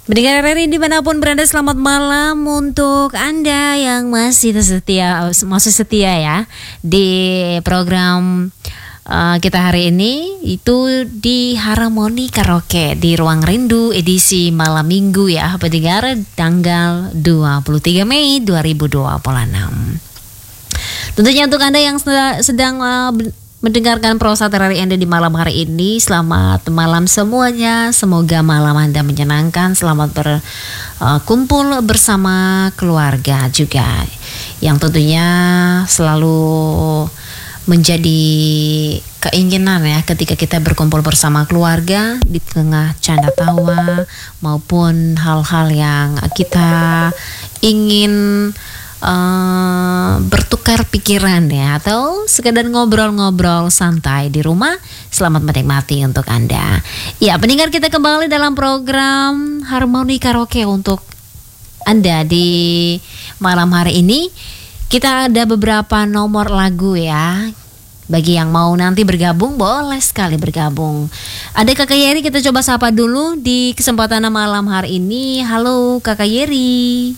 Pendengar RRI dimanapun berada, selamat malam untuk Anda yang masih setia ya di program kita hari ini, itu di Harmoni Karaoke di Ruang Rindu edisi malam minggu ya pendengar, tanggal 23 Mei 2026. Tentunya untuk Anda yang sedang mendengarkan prosa RRI Anda di malam hari ini, selamat malam semuanya. Semoga malam Anda menyenangkan. Selamat berkumpul bersama keluarga juga, yang tentunya selalu menjadi keinginan ya ketika kita berkumpul bersama keluarga di tengah canda tawa maupun hal-hal yang kita ingin bertukar pikiran ya, atau sekedar ngobrol-ngobrol santai di rumah. Selamat menikmati untuk Anda. Ya, pendengar, kita kembali dalam program Harmoni Karaoke untuk Anda di malam hari ini. Kita ada beberapa nomor lagu ya. Bagi yang mau nanti bergabung, boleh sekali bergabung. Ada Kakak Yeri, kita coba sapa dulu di kesempatan malam hari ini. Halo Kakak Yeri.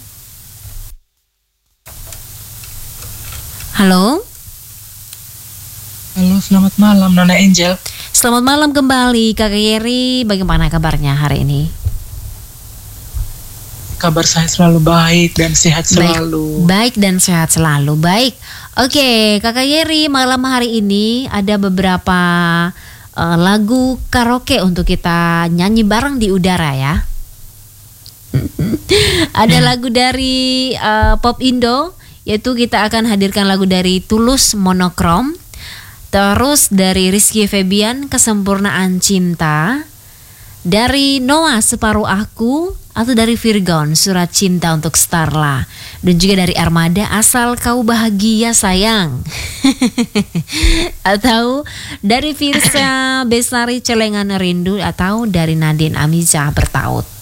Halo. Halo, selamat malam Nona Angel. Selamat malam kembali Kakak Yeri. Bagaimana kabarnya hari ini? Kabar saya selalu baik dan sehat selalu. Baik dan sehat selalu. Baik. Oke, Kakak Yeri, malam hari ini ada beberapa lagu karaoke untuk kita nyanyi bareng di udara ya. Ada lagu dari Pop Indo, yaitu kita akan hadirkan lagu dari Tulus, Monokrom. Terus dari Rizky Febian, Kesempurnaan Cinta. Dari Noah, Separuh Aku. Atau dari Virgon, Surat Cinta untuk Starla. Dan juga dari Armada, Asal Kau Bahagia Sayang. Atau dari Firsa Besari, Celengan Rindu. Atau dari Nadine Amiza, Bertaut.